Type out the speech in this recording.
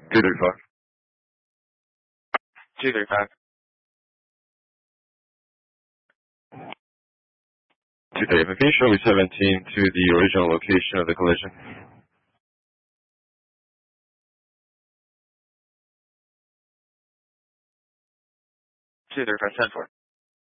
235. 235. 235. Can you show me 17 to the original location of the collision? 235, 10-4.